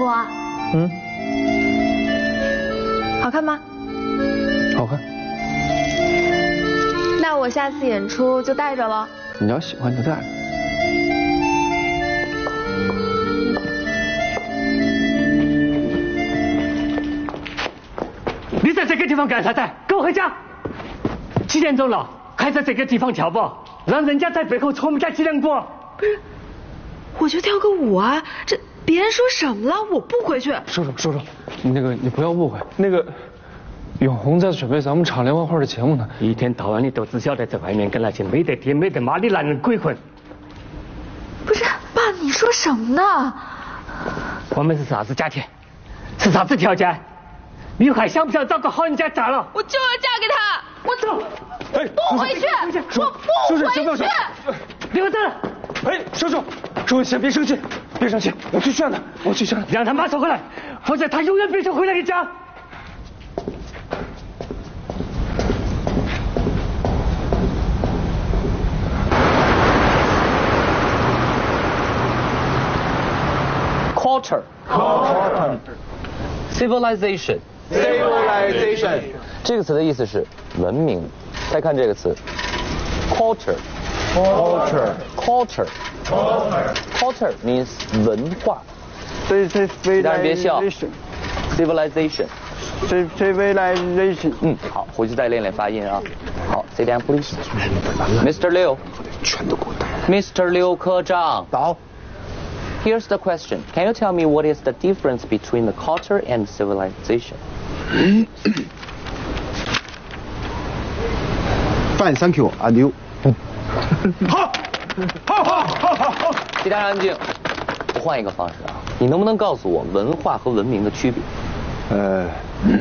果。 嗯。 好看吗？ 好看。 那我下次演出就带着了。 你要喜欢就带着。 你在这个地方干啥子？跟我回家！几点钟了？还在这个地方跳舞，让人家在背后戳我们家脊梁骨。 不是，我就跳个舞啊，这别人说什么了？我不回去。 叔，你不要误会，永红在准备咱们厂联欢会的节目呢。 一天到晚你都只晓得在外面跟那些没得爹没得妈的男人鬼混。 不是，爸，你说什么呢？ 我们是啥子家庭？是啥子条件？你还想不想找个好人家嫁了？ 我就要嫁给他，我走。 哎， 不回去，我不回去。 留着。 哎，叔，先别生气，我去劝他， 让他马上回来，否则他永远别想回来你家。 Culture. Civilization. 这个词的意思是文明。再看这个词 ，culture means 文化。其他人别笑。civilization。好，回去再练练发音啊。好 ，sit down please. Mr. Liu。 全都给我带。 Mr. Liu科长。 到。 Here's the question. Can you tell me what is the difference between the culture and civilization? Fine, thank you, adieu. 好。 其他人安静。我换一个方式啊，你能不能告诉我文化和文明的区别？